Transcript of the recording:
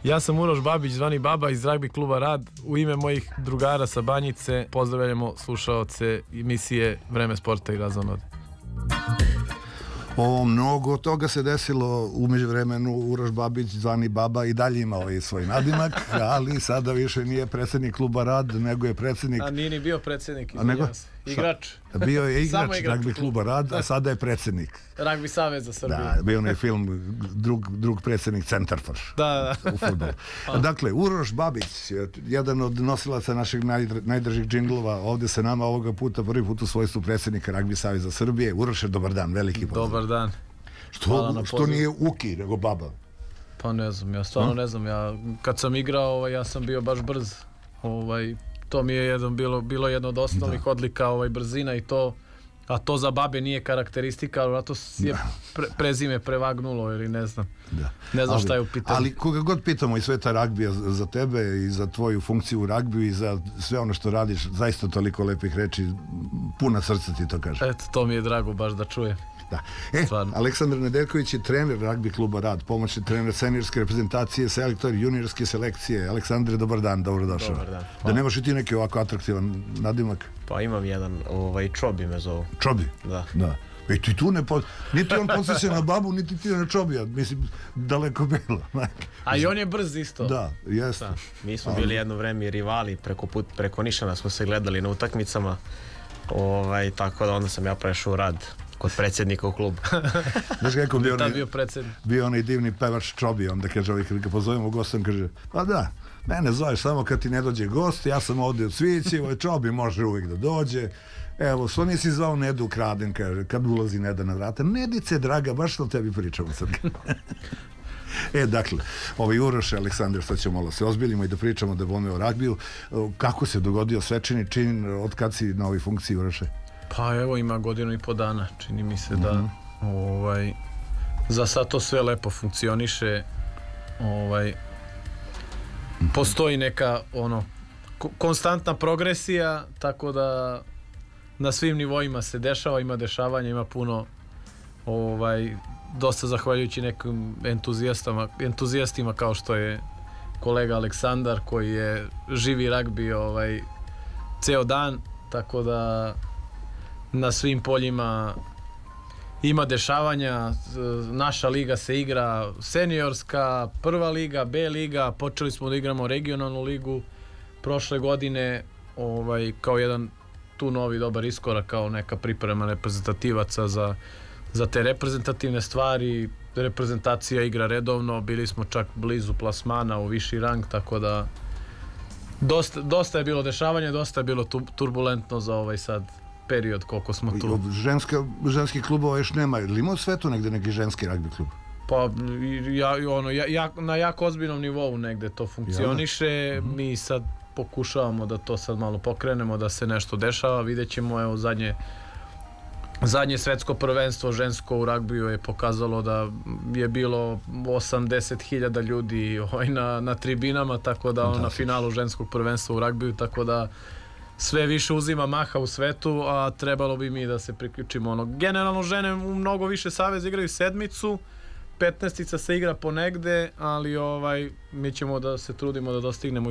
Ja sam Uroš Babić, zvani Baba iz ragbi kluba Rad. U ime mojih drugara sa Banjice pozdravljamo slušaoce emisije Vreme sporta i razonode. Mnogo toga se desilo u međuvremenu. Uroš Babić, zvani Baba, i dalje ima ovaj svoj nadimak, ali sada više nije predsjednik kluba Rad, nego je predsjednik... A nije ni bio predsjednik, izvinjam se. Igrač. Bio je igrač ragbi kluba Rad, a sada je predsjednik. Ragbi saveza Srbije. Da, bio je film drug predsjednik Centarforš u fudbalu. Dakle, Uroš Babić, jedan od nosilaca naših najdržih džinglova, ovdje se nama ovoga puta prvi put u svojstvu predsjednika Ragbi saveza Srbije. Uroše, dobar dan, veliki pozdrav. Dobar dan. Što nije Uki, nego Baba? Pa ne znam, ja stvarno ne znam. Kad sam igrao, ja sam bio baš brz. To mi je bilo jedno od osnovnih odlika, brzina i to, a to za babe nije karakteristika, ali to je prezime prevagnulo ili ne znam. Ne znam šta je u pitanju. Ali koga god pitamo iz sveta ragbija za tebe i za tvoju funkciju u ragbiju i za sve ono što radiš, zaista toliko lepih reči, puna srca ti to kaže. Eto, to mi je drago baš da čujem. Da. Aleksandar Nedeljković je trener ragbi kluba Rad, pomoćni trener seniorske reprezentacije, selektor juniorske selekcije. Aleksandre, dobar dan, dobrodošao. Dobar dan. Da nemaš i ti neki ovako atraktivan nadimak? Pa imam jedan, Čobi me zovu. Čobi? Da. I ti tu niti on podsjeća na Babu, niti ti na Čobija, mislim, daleko bilo. A i on je brz isto. Da, jeste. Mi smo bili jedno vreme rivali, preko Nišana smo se gledali na utakmicama, tako da onda sam ja prešao u Rad kod predsjednika u klubu. Znaš kako bio onaj divni pevač Čobi, onda kaže, kad ga pozovemo gostom, kaže, pa da, mene zoveš samo kad ti ne dođe gost, ja sam ovdje u Cvici, Čobi može uvijek da dođe. Evo, što nisi zvao Nedu Kraden, kaže, kad ulazi Neda na vrata. Nedice, draga, baš što tebi pričamo sad. Dakle, Uroš, Aleksandar, sad ćemo malo se ozbiljimo i da pričamo da bome o ragbiju. Kako se dogodio svečani čin, od kad si na ovoj funkciji, Uroše? Pa evo, ima 1.5 godina, čini mi se da za sad to sve lepo funkcioniše. Postoji neka konstantna progresija, tako da na svim nivoima se dešava, ima dešavanja, ima puno dosta zahvaljujući nekim entuzijastima kao što je kolega Aleksandar, koji je živi ragbi ceo dan, tako da na svim poljima ima dešavanja. Naša liga se igra seniorska, prva liga, B liga, počeli smo da igramo regionalnu ligu prošle godine, kao jedan tu novi dobar iskorak, kao neka priprema reprezentativaca za te reprezentativne stvari. Reprezentacija igra redovno, bili smo čak blizu plasmana u viši rang, tako da dosta je bilo dešavanja, dosta je bilo turbulentno za sad period koliko smo tu. Ženski klubova još nema, ili ima u svetu negde neki ženski ragbi klub? Pa na jako ozbiljnom nivou negde to funkcioniše. Mi sad pokušavamo da to sad malo pokrenemo, da se nešto dešava. Vidjet ćemo, evo, zadnje svetsko prvenstvo žensko u ragbiju je pokazalo da je bilo 80.000 ljudi na tribinama, tako da na finalu ženskog prvenstva u ragbiju, tako da sve više uzima maha u svetu, a trebalo bi mi da se priključimo. Generalno žene u mnogo više saveza igraju sedmicu, 15-ica se igra ponegde, ali mi ćemo da se trudimo da dostignemo